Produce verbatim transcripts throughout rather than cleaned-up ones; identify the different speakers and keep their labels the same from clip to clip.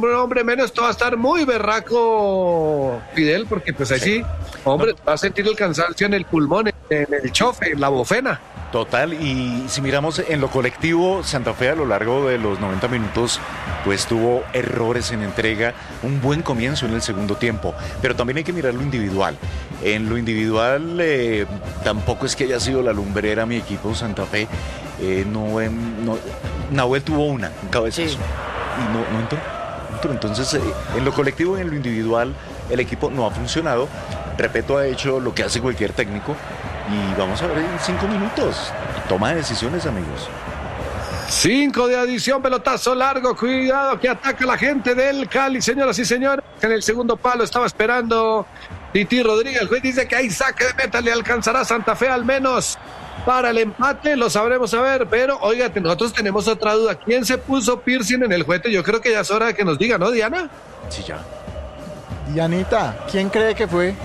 Speaker 1: un hombre menos, esto va a estar muy berraco, Fidel, porque pues así, hombre, va a sentir el cansancio en el pulmón, en el chofe, en la bofena.
Speaker 2: Total, y si miramos en lo colectivo, Santa Fe a lo largo de los noventa minutos, pues tuvo errores en entrega, un buen comienzo en el segundo tiempo, pero también hay que mirar lo individual. En lo individual, eh, tampoco es que haya sido la lumbrera mi equipo, Santa Fe, eh, no, eh, no, Nahuel tuvo una, un cabezazo, sí. y no, no entró, no entró. Entonces, eh, en lo colectivo y en lo individual, el equipo no ha funcionado. Repeto, ha hecho lo que hace cualquier técnico. Y vamos a ver en cinco minutos. Toma de decisiones, amigos.
Speaker 1: Cinco de adición, pelotazo largo. Cuidado que ataca la gente del Cali, señoras y señores. En el segundo palo estaba esperando Titi Rodríguez. El juez dice que hay saque de meta. Le alcanzará Santa Fe al menos para el empate. Lo sabremos a ver. Pero, óigate, nosotros tenemos otra duda. ¿Quién se puso piercing en el juguete? Yo creo que ya es hora de que nos diga, ¿no, Diana?
Speaker 2: Sí, ya.
Speaker 3: Dianita, ¿quién cree que fue?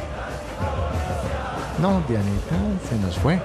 Speaker 3: No, Dianita, se nos fue.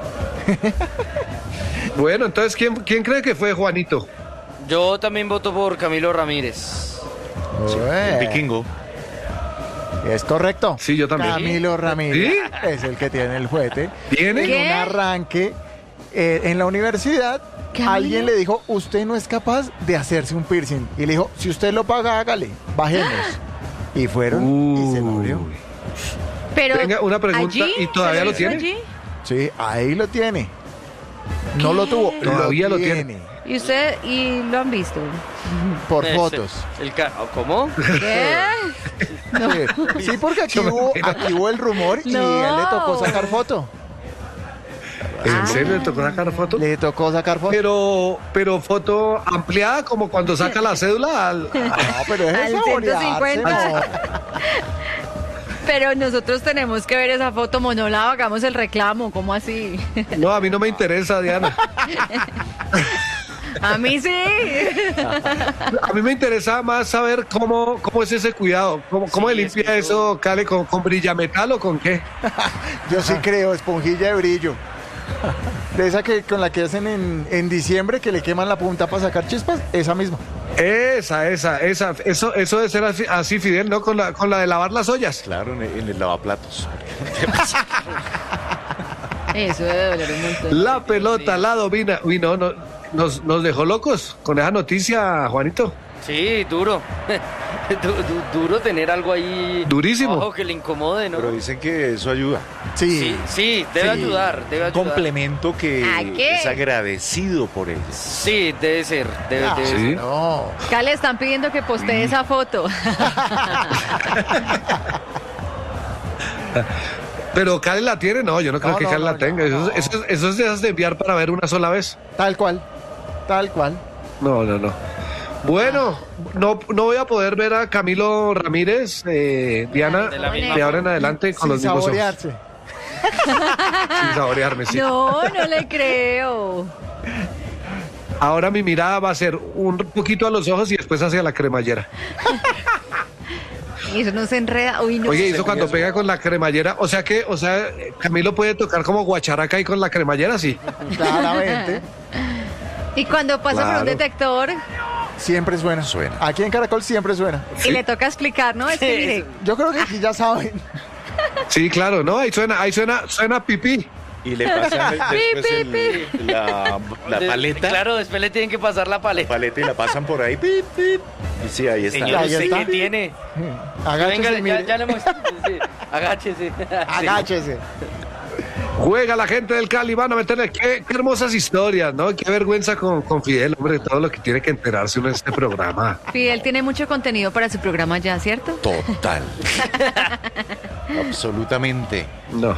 Speaker 1: Bueno, entonces, ¿quién, ¿quién cree que fue, Juanito?
Speaker 4: Yo también voto por Camilo Ramírez.
Speaker 2: Sí, el vikingo.
Speaker 3: Es correcto.
Speaker 1: Sí, yo también.
Speaker 3: Camilo Ramírez
Speaker 1: ¿Sí?
Speaker 3: es el que tiene el juguete.
Speaker 1: ¿Tiene?
Speaker 3: En un arranque eh, en la universidad, ¿Camilo? Alguien le dijo, usted no es capaz de hacerse un piercing. Y le dijo, si usted lo paga, hágale, bajemos. Y fueron uh. y se lo abrió.
Speaker 5: Pero
Speaker 1: Venga, una pregunta,
Speaker 5: allí,
Speaker 1: ¿y todavía lo tiene?
Speaker 5: Allí?
Speaker 3: Sí, ahí lo tiene. No ¿Qué? Lo tuvo,
Speaker 1: todavía
Speaker 3: lo
Speaker 1: tiene.
Speaker 3: tiene.
Speaker 5: ¿Y usted y lo han visto?
Speaker 3: Por Ese, fotos.
Speaker 4: El ca- ¿Cómo?
Speaker 5: ¿Qué?
Speaker 3: No. Sí, sí, porque aquí hubo, aquí hubo el rumor y
Speaker 5: no.
Speaker 3: él le tocó sacar foto.
Speaker 1: ¿En
Speaker 5: Ah.
Speaker 1: serio le tocó sacar foto?
Speaker 3: Le tocó sacar foto.
Speaker 1: Pero, pero foto ampliada, como cuando saca la cédula al...
Speaker 3: No, pero es
Speaker 5: al ciento cincuenta. Pero nosotros tenemos que ver esa foto, monolado, hagamos el reclamo, ¿cómo así?
Speaker 1: No, a mí no me interesa, Diana.
Speaker 5: A mí sí.
Speaker 1: A mí me interesa más saber cómo, cómo es ese cuidado, cómo, cómo
Speaker 4: Sí,
Speaker 1: se limpia
Speaker 4: es que
Speaker 1: eso,
Speaker 4: todo...
Speaker 1: Cale, con, con brillametal o con qué.
Speaker 3: Yo sí creo, esponjilla de brillo. De esa que con la que hacen en, en diciembre, que le queman la punta para sacar chispas, esa misma.
Speaker 1: Esa, esa, esa, eso, eso debe ser así, así, Fidel, ¿no? Con la, con la de lavar las ollas.
Speaker 2: Claro, en el, en el lavaplatos.
Speaker 5: Eso debe doler un montón.
Speaker 1: La pelota la domina. Uy, no, no, nos, nos dejó locos con esa noticia, Juanito.
Speaker 4: Sí, duro. du, du, duro tener algo ahí.
Speaker 1: Durísimo.
Speaker 4: Abajo que le incomode, ¿no?
Speaker 2: Pero dicen que eso ayuda.
Speaker 3: Sí,
Speaker 4: Sí, sí, debe
Speaker 3: Sí.
Speaker 4: ayudar, debe ayudar.
Speaker 2: Complemento que
Speaker 5: ¿A qué?
Speaker 2: es agradecido por ellos.
Speaker 4: Sí, debe ser, debe,
Speaker 3: Ah,
Speaker 4: debe
Speaker 1: sí.
Speaker 4: ser.
Speaker 3: no.
Speaker 5: Acá le están pidiendo que postee esa foto.
Speaker 1: Pero Cale la tiene, no, yo no creo
Speaker 3: No,
Speaker 1: que
Speaker 3: no,
Speaker 1: Cale
Speaker 3: no,
Speaker 1: la tenga.
Speaker 3: no,
Speaker 1: eso,
Speaker 3: no.
Speaker 1: eso, eso es de esas de enviar para ver una sola vez.
Speaker 3: Tal cual, tal cual.
Speaker 1: No, no, no. Bueno, no, no voy a poder ver a Camilo Ramírez, eh, Diana,
Speaker 4: De la misma
Speaker 1: de ahora en adelante con
Speaker 3: Sin
Speaker 1: los mismos ojos.
Speaker 3: saborearse.
Speaker 1: Sin saborearme, sí.
Speaker 5: No, no le creo.
Speaker 1: Ahora mi mirada va a ser un poquito a los ojos y después hacia la cremallera.
Speaker 5: Y eso no se enreda. Uy, no.
Speaker 1: Oye, eso cuando pega con la cremallera, o sea que, o sea, Camilo puede tocar como guacharaca ahí con la cremallera, sí.
Speaker 3: Claramente.
Speaker 5: Y cuando pasa por un
Speaker 1: Claro.
Speaker 5: detector
Speaker 3: Siempre suena.
Speaker 2: Suena.
Speaker 3: Aquí en Caracol siempre suena.
Speaker 5: y le toca explicar, ¿no? Es que
Speaker 4: Sí,
Speaker 5: mire,
Speaker 4: eso.
Speaker 3: Yo creo que aquí ya saben.
Speaker 1: Sí, claro, no, ahí suena, ahí suena, suena pipí.
Speaker 2: Y le pasan después el- la, la
Speaker 4: De-
Speaker 2: paleta.
Speaker 4: Claro, después le tienen que pasar la
Speaker 2: La
Speaker 4: paleta.
Speaker 2: paleta y la pasan por ahí. Pip, pip. Y sí, ahí está.
Speaker 4: Señor,
Speaker 3: Ahí
Speaker 4: ¿usted
Speaker 3: está.
Speaker 4: qué tiene?
Speaker 3: Agáchese,
Speaker 4: Venga, ya,
Speaker 3: mire.
Speaker 4: ya le muestro. Sí, agáchese.
Speaker 3: Agáchese.
Speaker 1: Juega la gente del Cali, van a meterle. Qué, qué hermosas historias, ¿no? Qué vergüenza con, con Fidel, hombre, todo lo que tiene que enterarse uno en este programa.
Speaker 5: Fidel tiene mucho contenido para su programa ya, ¿cierto?
Speaker 2: Total. Absolutamente.
Speaker 1: No.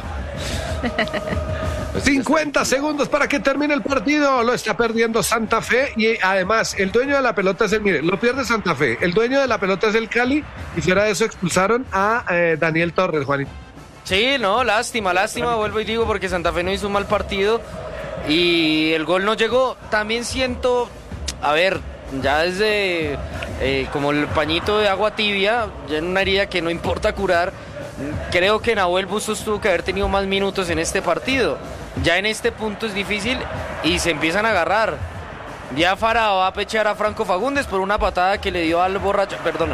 Speaker 1: cincuenta segundos para que termine el partido. Lo está perdiendo Santa Fe y además el dueño de la pelota es el, mire, lo pierde Santa Fe. El dueño de la pelota es el Cali y fuera de eso expulsaron a eh, Daniel Torres, Juanito.
Speaker 4: Sí, no, lástima, lástima, vuelvo y digo, porque Santa Fe no hizo un mal partido y el gol no llegó. También siento, a ver, ya desde eh, como el pañito de agua tibia, ya en una herida que no importa curar, creo que Nahuel Bustos tuvo que haber tenido más minutos en este partido. Ya en este punto es difícil y se empiezan a agarrar. Ya Fara va a pechar a Franco Fagundes por una patada que le dio al borracho, perdón,